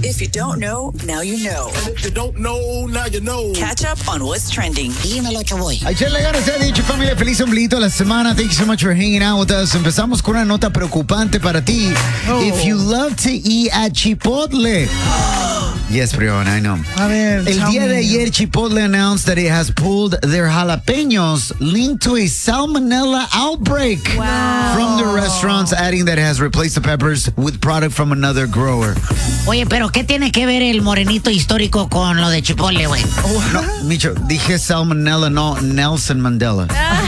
If you don't know, now you know. And if you don't know, now you know. Catch up on what's trending. Dímelo, Choboy. Echarle ganas, se ha dicho, familia. Feliz ombliguito a la semana. Thank you so much for hanging out with us. Empezamos con una nota preocupante para ti. If you love to eat at Chipotle. Yes, Brianna, I know. A ver, El día de ayer, Chipotle announced that it has pulled their jalapenos linked to a salmonella outbreak from the restaurants, adding that it has replaced the peppers with product from another grower. Oye, pero ¿qué tiene que ver el morenito histórico con lo de Chipotle, güey? No, Micho, dije salmonella, no Nelson Mandela.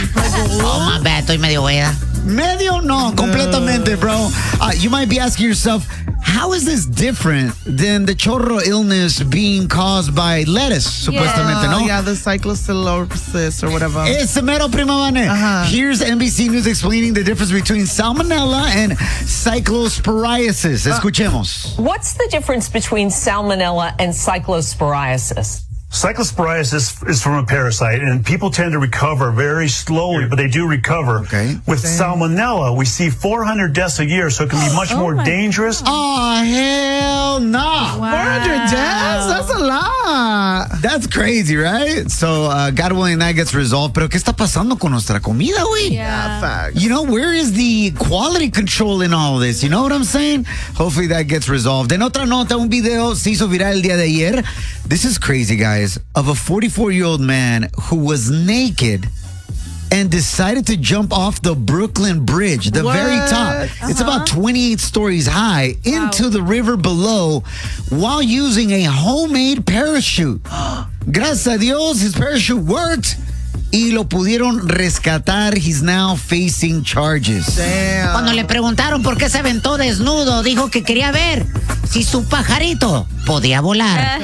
Oh, my bad, estoy medio wea. Medio? No, completamente, bro. You might be asking yourself, how is this different than the chorro illness being caused by lettuce, supuestamente, no? Yeah, the cyclosillosis or whatever. Ese mero, prima Vane. Here's NBC News explaining the difference between salmonella and cyclosporiasis. Escuchemos. What's the difference between salmonella and cyclosporiasis? Cyclosporiasis is from a parasite, and people tend to recover very slowly, but they do recover. Okay. With salmonella, we see 400 deaths a year, so it can be much more dangerous. Oh, hell no. 400 deaths? That's a lot. That's crazy, right? So, God willing, that gets resolved. Pero, ¿qué está pasando con nuestra comida, güey? Yeah, facts. You know, where is the quality control in all this? You know what I'm saying? Hopefully that gets resolved. En otra nota, un video se hizo viral el día de ayer. This is crazy, guys. Of a 44-year-old man who was naked and decided to jump off the Brooklyn Bridge, the very top. It's about 28 stories high, into the river below while using a homemade parachute. Gracias a Dios, his parachute worked. Y lo pudieron rescatar. He's now facing charges. Damn. Cuando le preguntaron por qué se aventó desnudo, dijo que quería ver si su pajarito podía volar.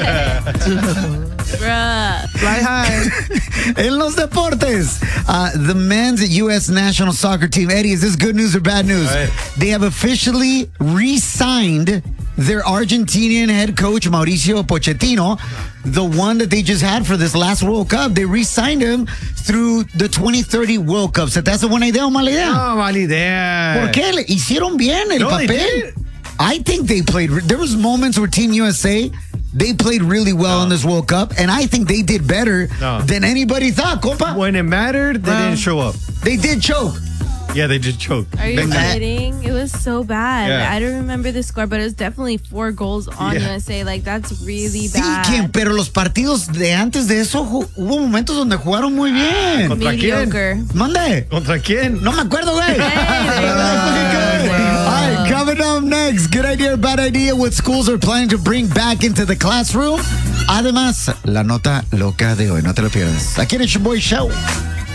Fly high. En los deportes, the men's U.S. national soccer team, Eddie, is this good news or bad news? Right. They have officially re-signed their Argentinian head coach, Mauricio Pochettino, the one that they just had for this last World Cup. They re-signed him through the 2030 World Cup. ¿Se te hace buena idea o mala idea? No, mala idea. ¿Por qué? ¿Le hicieron bien el No, they papel? did. I think they played. There was moments where Team USA, they played really well in this World Cup, and I think they did better than anybody thought, compa. When it mattered, they didn't show up. They did choke. Yeah, they did choke. Are you kidding? It was so bad. Yeah. I don't remember the score, but it was definitely 4 goals on USA. Like, that's really Sí, bad. Kim, pero los partidos de antes de eso hubo momentos donde jugaron muy bien. ¿Contra Mediocre. quién? Mande. ¿Contra quién? No me acuerdo, güey. All right, coming up next, good idea or bad idea, what schools are planning to bring back into the classroom. Además, la nota loca de hoy, no te lo pierdas. Aquí en el Show Boy Show.